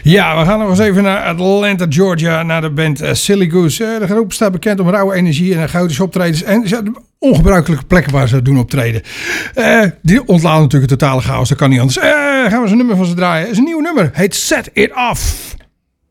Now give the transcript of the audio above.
Ja, we gaan nog eens even naar Atlanta, Georgia. Naar de band Silly Goose. De groep staat bekend om rauwe energie en chaotische optredens. En ongebruikelijke plekken waar ze doen optreden. Die ontladen natuurlijk een totale chaos. Dat kan niet anders. Gaan we eens een nummer van ze draaien. Het is een nieuw nummer. Heet Set It Off.